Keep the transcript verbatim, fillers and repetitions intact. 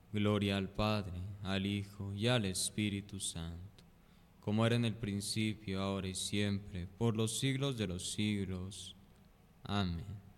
Gloria al Padre, al Hijo y al Espíritu Santo, como era en el principio, ahora y siempre, por los siglos de los siglos. Amén.